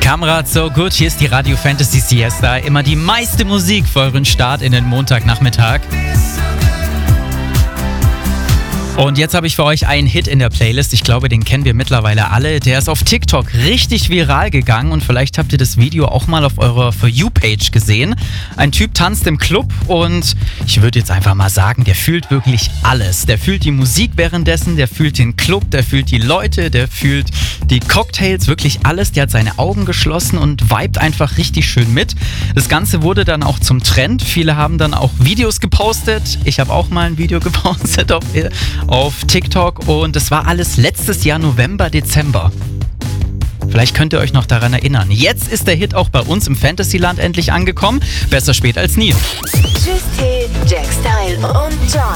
Kamera so gut, hier ist die Radio Fantasy Siesta. Immer die meiste Musik für euren Start in den Montagnachmittag. Und jetzt habe ich für euch einen Hit in der Playlist. Ich glaube, den kennen wir mittlerweile alle. Der ist auf TikTok richtig viral gegangen und vielleicht habt ihr das Video auch mal auf eurer For You-Page gesehen. Ein Typ tanzt im Club und ich würde jetzt einfach mal sagen, der fühlt wirklich alles. Der fühlt die Musik währenddessen, der fühlt den Club, der fühlt die Leute, der fühlt die Cocktails, wirklich alles. Der hat seine Augen geschlossen und vibet einfach richtig schön mit. Das Ganze wurde dann auch zum Trend. Viele haben dann auch Videos gepostet. Ich habe auch mal ein Video gepostet auf TikTok und das war alles letztes Jahr November, Dezember. Vielleicht könnt ihr euch noch daran erinnern. Jetzt ist der Hit auch bei uns im Fantasyland endlich angekommen. Besser spät als nie. Tschüss, Jack Style und John.